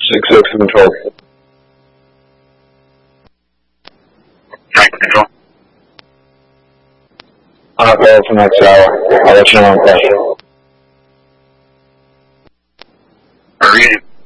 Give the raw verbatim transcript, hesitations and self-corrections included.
six six control. Control. On a call for next hour. I'll let you know on question. Read it.